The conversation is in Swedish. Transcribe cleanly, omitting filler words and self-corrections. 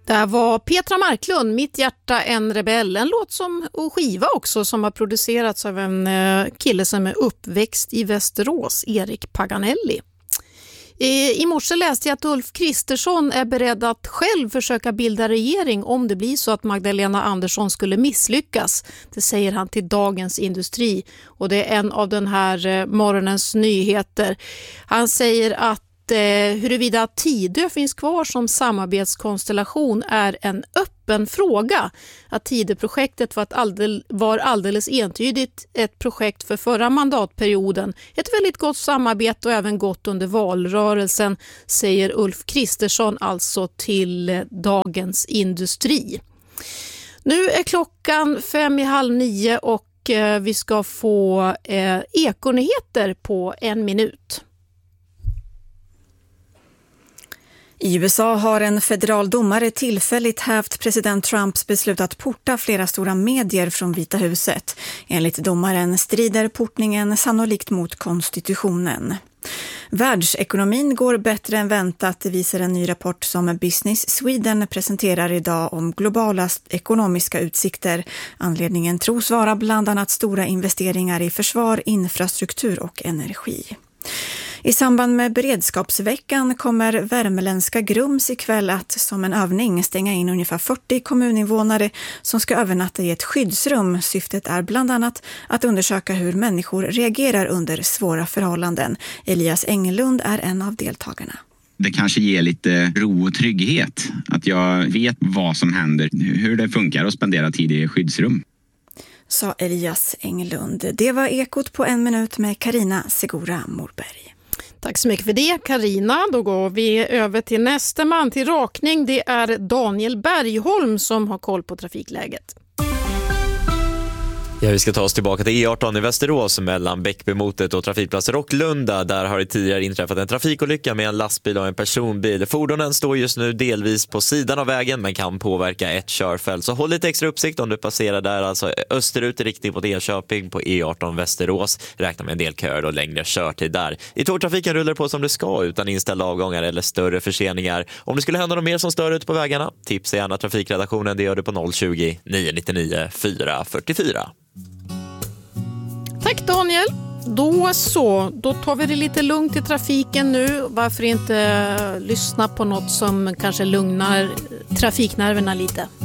Det var Petra Marklund, Mitt hjärta en rebell, en låt och skiva också som har producerats av en kille som är uppväxt i Västerås, Erik Paganelli. I morse läste jag att Ulf Kristersson är beredd att själv försöka bilda regering om det blir så att Magdalena Andersson skulle misslyckas. Det säger han till Dagens Industri och det är en av den här morgonens nyheter. Han säger att huruvida Tidö finns kvar som samarbetskonstellation är en öppen fråga. Att Tidö-projektet var alldeles entydigt ett projekt för förra mandatperioden. Ett väldigt gott samarbete och även gott under valrörelsen, säger Ulf Kristersson alltså till Dagens Industri. Nu är klockan 8:55 och vi ska få ekonyheter på 1 minut. I USA har en federal domare tillfälligt hävt president Trumps beslut att porta flera stora medier från Vita huset. Enligt domaren strider portningen sannolikt mot konstitutionen. Världsekonomin går bättre än väntat, visar en ny rapport som Business Sweden presenterar idag om globala ekonomiska utsikter. Anledningen tros vara bland annat stora investeringar i försvar, infrastruktur och energi. I samband med beredskapsveckan kommer värmeländska Grums ikväll att som en övning stänga in ungefär 40 kommuninvånare som ska övernatta i ett skyddsrum. Syftet är bland annat att undersöka hur människor reagerar under svåra förhållanden. Elias Englund är en av deltagarna. Det kanske ger lite ro och trygghet att jag vet vad som händer, hur det funkar att spendera tid i skyddsrum. Sa Elias Englund. Det var Ekot på 1 minut med Carina Segura Morberg. Tack så mycket för det, Carina. Då går vi över till nästa man till rakning. Det är Daniel Bergholm som har koll på trafikläget. Ja, vi ska ta oss tillbaka till E18 i Västerås mellan Bäckbymotet och trafikplatser Rocklunda. Där har det tidigare inträffat en trafikolycka med en lastbil och en personbil. Fordonen står just nu delvis på sidan av vägen men kan påverka ett körfält. Så håll lite extra uppsikt om du passerar där, alltså österut i riktning på Enköping på E18 Västerås. Räkna med en del köer och längre körtid där. I tågtrafiken rullar på som det ska utan inställda avgångar eller större förseningar. Om det skulle hända något mer som stör ut på vägarna, tipsa gärna trafikredaktionen. Det gör du på 020 999 444. Tack Daniel. Då tar vi det lite lugnt i trafiken nu. Varför inte lyssna på något som kanske lugnar trafiknerverna lite?